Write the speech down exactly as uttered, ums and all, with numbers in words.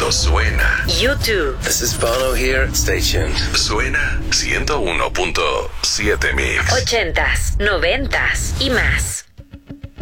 cuando suena. YouTube. This is Bono here. Stay tuned. Suena ciento uno punto siete Mix. Ochentas, noventas y más.